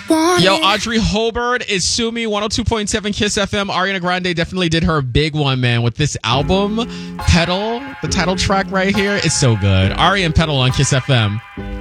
Yo, Audrey Hobart is Sue Me, 102.7 Kiss FM. Ariana Grande definitely did her big one, man, with this album, Pedal, the title track right here. It's so good. Ari and Pedal on Kiss FM.